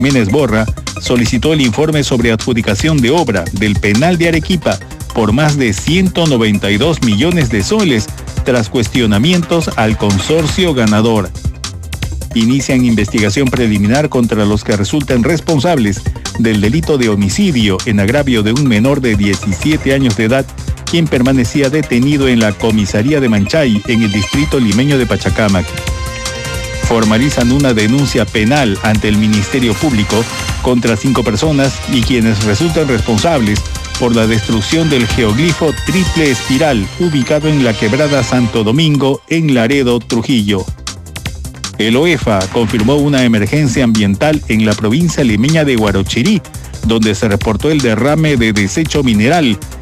Jiménez Borra solicitó el informe sobre adjudicación de obra del penal de Arequipa por más de 192 millones de soles tras cuestionamientos al consorcio ganador. Inician investigación preliminar contra los que resultan responsables del delito de homicidio en agravio de un menor de 17 años de edad, quien permanecía detenido en la comisaría de Manchay, en el distrito limeño de Pachacámac. Formalizan una denuncia penal ante el Ministerio Público contra 5 personas y quienes resultan responsables por la destrucción del geoglifo triple espiral ubicado en la quebrada Santo Domingo, en Laredo, Trujillo. El OEFA confirmó una emergencia ambiental en la provincia limeña de Huarochirí, donde se reportó el derrame de desecho mineral